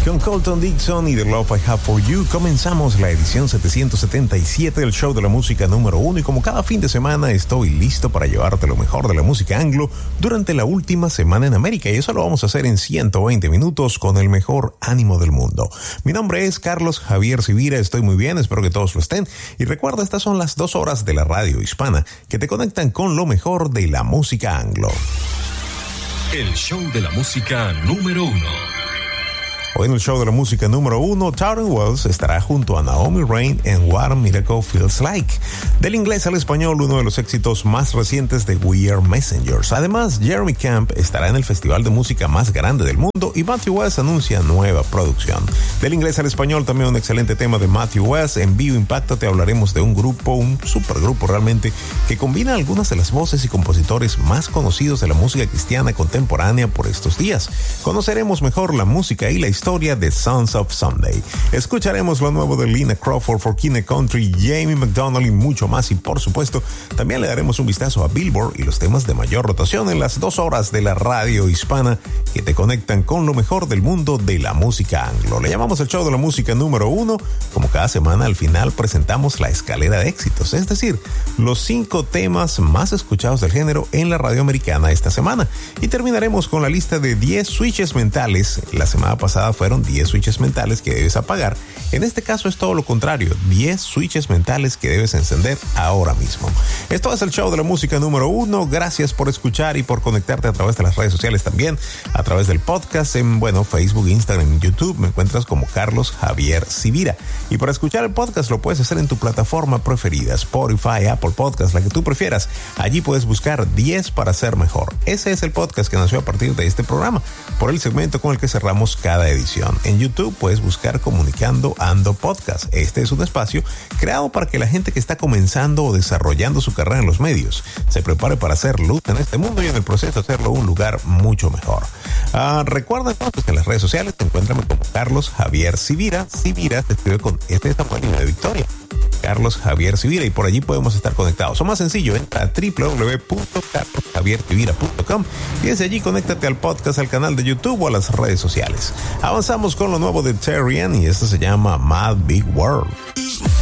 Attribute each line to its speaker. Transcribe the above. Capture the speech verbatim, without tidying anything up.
Speaker 1: Con Colton Dixon y The Love I Have For You comenzamos la edición setecientos setenta y siete del show de la música número uno y como cada fin de semana estoy listo para llevarte lo mejor de la música anglo durante la última semana en América y eso lo vamos a hacer en ciento veinte minutos con el mejor ánimo del mundo. Mi nombre es Carlos Javier Sivira, estoy muy bien, espero que todos lo estén y recuerda, estas son las dos horas de la radio hispana que te conectan con lo mejor de la música anglo.
Speaker 2: El show de la música número uno.
Speaker 1: Hoy en el show de la música número uno, Tauren Wells estará junto a Naomi Rain en What a Miracle Feels Like. Del inglés al español, uno de los éxitos más recientes de We Are Messengers. Además, Jeremy Camp estará en el festival de música más grande del mundo y Matthew West anuncia nueva producción. Del inglés al español, también un excelente tema de Matthew West. En Vivo Impacto te hablaremos de un grupo, un supergrupo realmente, que combina algunas de las voces y compositores más conocidos de la música cristiana contemporánea por estos días. Conoceremos mejor la música y la historia de Sons of Sunday. Escucharemos lo nuevo de Lina Crawford, For King Country, Jamie McDonald y mucho más. Y por supuesto, también le daremos un vistazo a Billboard y los temas de mayor rotación en las dos horas de la radio hispana que te conectan con lo mejor del mundo de la música anglo. Le llamamos el show de la música número uno. Como cada semana, al final presentamos la escalera de éxitos, es decir, los cinco temas más escuchados del género en la radio americana esta semana. Y terminaremos con la lista de diez switches mentales. La semana pasada fueron diez switches mentales que debes apagar. En este caso es todo lo contrario, diez switches mentales que debes encender ahora mismo. Esto es el show de la música número uno. Gracias por escuchar y por conectarte a través de las redes sociales también, a través del podcast en, bueno, Facebook, Instagram y YouTube. Me encuentras como Carlos Javier Sivira. Y para escuchar el podcast lo puedes hacer en tu plataforma preferida, Spotify, Apple Podcast, la que tú prefieras. Allí puedes buscar diez para ser mejor. Ese es el podcast que nació a partir de este programa, por el segmento con el que cerramos cada edición. En YouTube puedes buscar Comunicando Ando Podcast. Este es un espacio creado para que la gente que está comenzando o desarrollando su carrera en los medios se prepare para hacer luz en este mundo y en el proceso hacerlo un lugar mucho mejor. Uh, recuerda entonces que en las redes sociales te encuentran como Carlos Javier Sivira. Sivira se escribe con este de Samuel y de Victoria. Carlos Javier Sivira, y por allí podemos estar conectados. O más sencillo, entra a doble u doble u doble u punto carlos javier sivira punto com y desde allí conéctate al podcast, al canal de YouTube o a las redes sociales. Avanzamos con lo nuevo de Terrian y esto se llama Mad Big World.